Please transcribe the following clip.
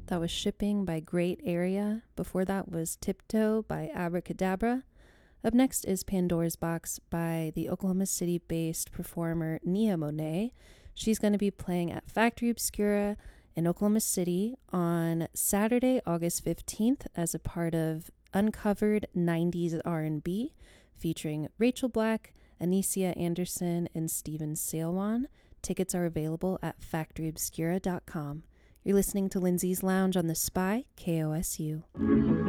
That was Shipping by Great Area. Before that was Tiptoe by Abracadabra. Up next is Pandora's Box by the Oklahoma City-based performer Nia Monet. She's going to be playing at Factory Obscura in Oklahoma City on Saturday, August 15th as a part of Uncovered 90s R&B featuring Rachel Black, Anicia Anderson, and Steven Salwan. Tickets are available at factoryobscura.com. You're listening to Lindsay's Lounge on The Spy, KOSU.